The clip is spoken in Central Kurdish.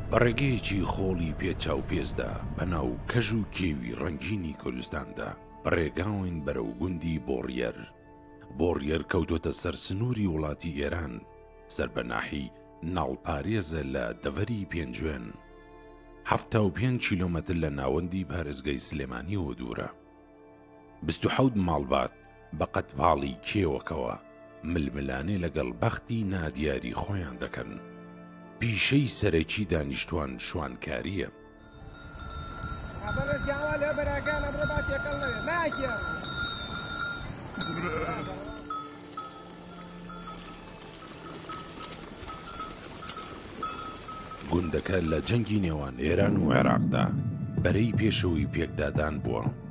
بە ڕێگەیەکی خۆڵی پێچاو پێزدا بەناو کەژ و کێوی ڕەنگینی کوردستاندا ڕێگاوین بەرەو گوندی بۆڕیەر کەوتۆتە سەر سنووری وڵاتی ئێران سەربەناحی ناڵپارێزە لە دەڤەری پێنجوێن 75 کیلۆمەتر لە ناوەندی پارێزگای سلێمانیەوە دوورە 27 ماڵبات بە قەتپاڵی کێوەکەوە ململانێ لەگەڵ بەختی نادیاری خۆیان دەکەن پیشەی سەرەکی دانیشتوان شوانکاریە گوندەکە لە جەنگی نێوان ئێران و عێراقدا بەرەی پێشەوەی پێکدادان بووە